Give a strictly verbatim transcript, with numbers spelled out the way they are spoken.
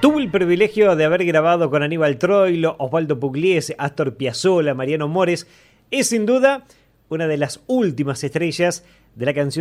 Tuve el privilegio de haber grabado con Aníbal Troilo, Osvaldo Pugliese, Astor Piazzolla, Mariano Mores. Es sin duda una de las últimas estrellas de la canción